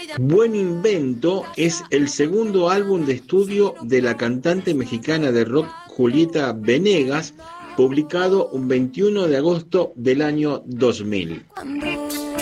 Buen Invento es el segundo álbum de estudio de la cantante mexicana de rock Julieta Venegas, publicado un 21 de agosto del año 2000.